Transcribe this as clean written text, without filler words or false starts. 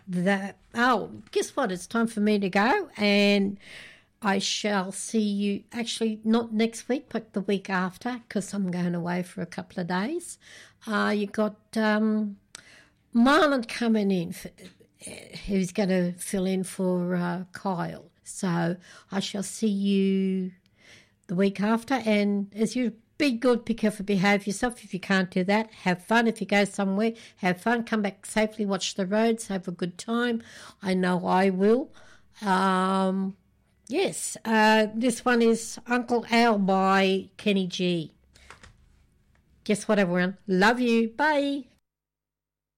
Guess what? It's time for me to go, and I shall see you actually not next week, but the week after, because I'm going away for a couple of days. You got Marlon coming in, who's going to fill in for Kyle. So I shall see you the week after, and as you be good, be careful, behave yourself. If you can't do that, have fun. If you go somewhere, have fun, come back safely, watch the roads, have a good time. I know I will. Yes, this one is Uncle Al by Kenny G. Guess what, everyone? Love you. Bye.